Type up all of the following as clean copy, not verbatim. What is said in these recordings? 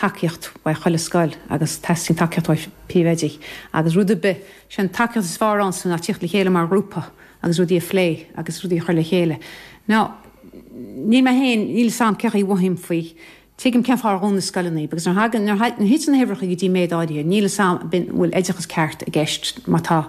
takeíocht ba choile scoil agus testing takeíocht ba PVD agus rud be sin takeíocht is far ansú na tíocht le chéile mar grúpa agus rudí a phlé agus rudí chuir le chéile. Ná ní me héin íl sam ceach í bhhaim faoi tuigim ceap far rún na scoilnaí, agus nar hagan nar hit an hebrecha go dtí méid áidí, níl sam bhfuil éidechas ceart a gceist má tá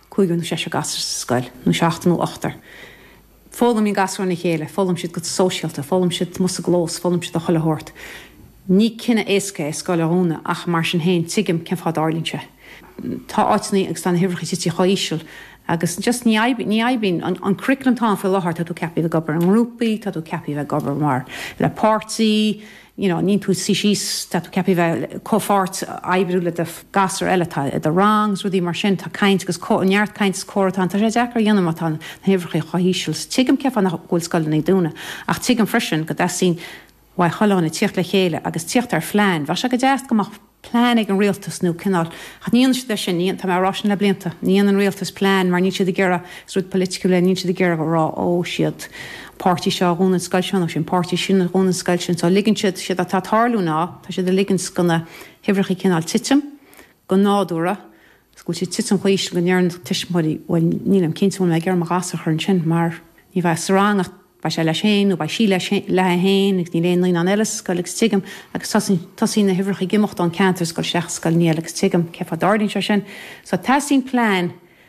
5 gas scoil nó 7 nó 8. Fólam í gasú na chéile, fólam siad go sóisialta, fólam siad mus a glós, fólam siad a choile hort. Ní cinenne éca scoile húna ach mar sin héin tuigim ceap fád álinse. Tá áitnaí agus tá hebrecha títí choíisiil, agus just ní aibín an curriculum tá fo láthart tá tú ceapí bh gobar an grúpaí, tá tú ceapí bheith gobar mar le pártaí, ní tú síís tá tú ceapí bheith cófát aibbrú le de gasar eiletá a rangs rudí mar sin tá caiint agus neart caiint cóirtá tá sé dechar dionmatá na hebrecha choíisiil. Tuigim ceap an ghfuil scoilnaí dúna ach tuigim freisin go sin bhaid choláinna tíocht le chéile agus tíocht ar phlein, bha se go deast gomach plán ag an rialtas nó cinál. Níon si sin níon tá marrásin le blianta. Níon an rialtas plán mar ní siad a gcéire rud politicúile ní siad a gcéire rá ó siad pártí seo gúna scailseán sin pártí sin gúna scailsin tá ligann siad a tátarlú ná, tá siad a ligans gona hebrechaí cinál titim go nádúra, scoil si titim chuís go nearan tiismóí bhfuil nílam cinnú le ggéir mar gasar chun sin mar ní bheith sarángacht ba sé le sin ó ba sí le héin ag ní léon an eiles go legus tuigim agus tasí na hebrechaí gimocht an cantar go seach scoil ní legus tuigim cefa dáirlín se sin. So tasín plán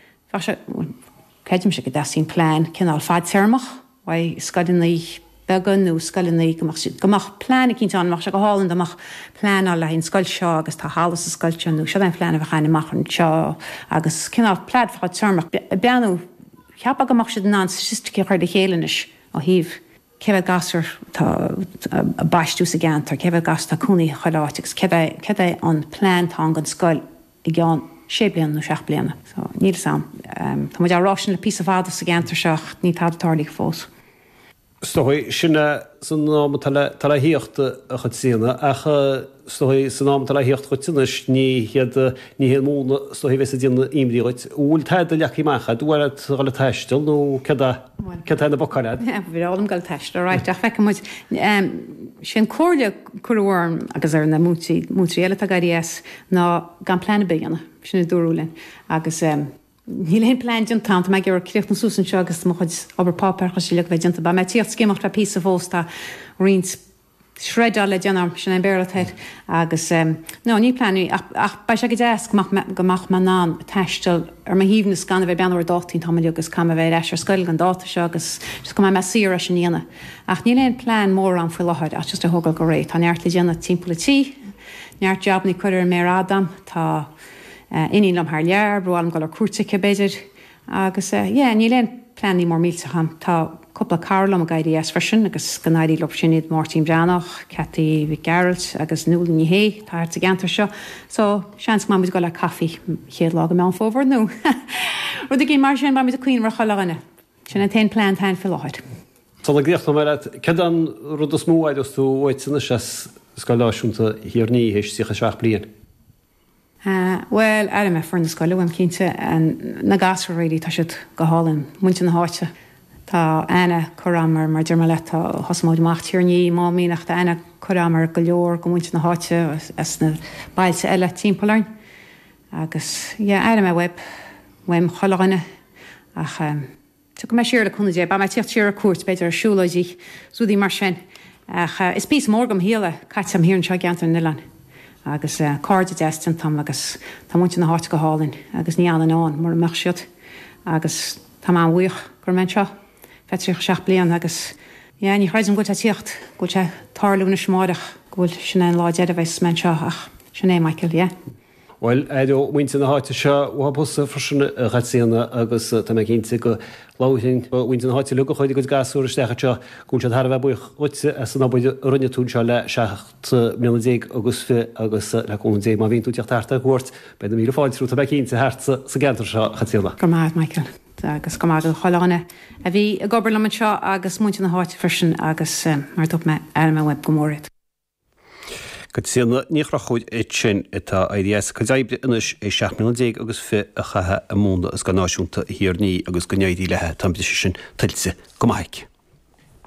ceidim se go tasín plán cinál fad termach wa scoilnaí began nó scoilnaí gomach plánna cinnte an mar se go hálan amach plán á le hín scoil seo agus tá hálas a scoilte nó se an plán a bheitchaine machchan seo agus cinál plád fád termach beanú cheappa gomach se ná siiste chuir de chéalanis ó híh cebh gasar tá baistú sa gantar, cebh gas tá cúnaí choiláitigus, cebh an plán tá an scoil i gceann 6 bliana nó 7 bliana. So níl sam. Tá muid arásin le pí a bhada sa gantar seach ní tá tarlaigh fós. Stohoi sinna san náam tal híocht a chud sína ach stohoi san náam tal híocht chud sinnas ní hé múna stohí ves a dína imdíoit úl teid a leachí mecha dúar gal teistil nó cena bocaid. Bhí álam gal teist ráit ach feice muid sin cóirde chuhharm agus ar na mútí eile a garías ná gan plánna béanna sinna dúrúlinn agus ní léon plán dion tá me gur cléocht an súsan seo agus mo chud oberpápercha sí le bheith dianta ba me tíocht céimecht le pí a fósta rins shredá le deanam sin an béirthead agus nó ní plánú ach ba se go déas gomach man ná teistil ar ma híomna scanna bheith beanúir dátaín tá agus cam a bheith eis ar scoil an dáta seo agus go me síra sin íana. Ach ní léon plán mór an fo láthid ach just a thugáil go réit. Tá neart le déanana timpplaití, neart jobnaí chuir mé Adam tá iní am haar lear, broáilm gal ar cuataice beidir agus ní léon plánní mór mílte ham tá coppla carlam a gaiidí freisin agus gannaidí lop sinad Martin Branach, Cathy Vic-Geralt agus nuúla ní hé tá a gantar seo. So seans má go le caí chéad lá go me an fóbhar nó. Rud a gé mar sin ba mit a cuioin mar choilena. Sin an 10 plán tain fi láid. Tá gríocht mar ce an rud a smóid os tú óid sanna se scoiláisiúnta hiarní hééis sicha 7 blian. Well, me for na scoile bhaim cinnte na gasar réí tá siad go hálan muinte na háite. Tá aine choramar mar dermaleta hosmáid machtíorní má míach tá aine choramar go leor go muinte na háite as na bailte eile timpplain. Agus me web weim choláine ach tu go me siir le chuna dé, ba me tíocht tíar a cuat beidir siúlaidí súdí mar sin. Is pís mórgam híle caiit am híann seo gantar nilan. Agus cardide destin tam agus tá muinte na háit go hálinn agus ní an mar meach siad agus tá an bhuioch gur men seo fetrich 7 blian agus ní chreidim go a tíocht go se tarlúna smáideach ghfuil sin an láide a bheits men seo ach sin é Michael, Well, muinte na háite seo bhuaposta freisin a chatíanana agus tá cinnte go láing muinte na háite lu chuide go gasúir stecha seo gún se thar bheith buoch uite san náid runne tún seo le 7 million agus fi agus leún dé má vín túteach tarta ghuiirt be na mí fáiltrú a cinnte hart sa gentar seo chatíanana. Go maith Michael agus go máid choláine a bhí a gobar le seo agus muinte na háite freisin agus mar do me web gomórid. Go sína níochra chuid é sin itá IDS go daibre inis é 7 million agus fi a chathe a múna as go náisiúnta hiarní agus go neidí lethe tam sin tiltte go maiic.